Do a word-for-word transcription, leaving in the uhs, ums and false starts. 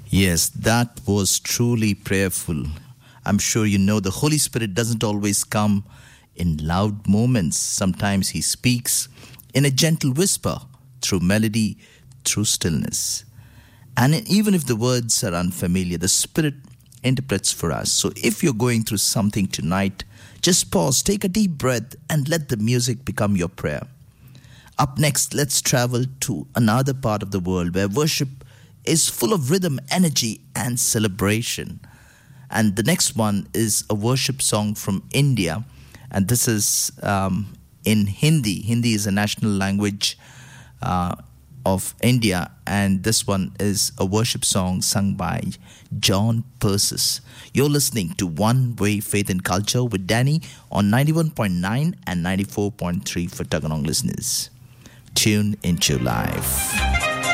Yes, that was truly prayerful. I'm sure you know the Holy Spirit doesn't always come in loud moments. Sometimes He speaks in a gentle whisper, through melody, through stillness. And even if the words are unfamiliar, the Spirit interprets for us. So if you're going through something tonight, just pause, take a deep breath, and let the music become your prayer. Up next, let's travel to another part of the world where worship is full of rhythm, energy, and celebration. And the next one is a worship song from India, and this is um, in Hindi. Hindi is a national language uh, of India, and this one is a worship song sung by John Persis. You're listening to One Way Faith and Culture with Danny on ninety-one point nine and ninety-four point three for Taganong listeners. Tune into life.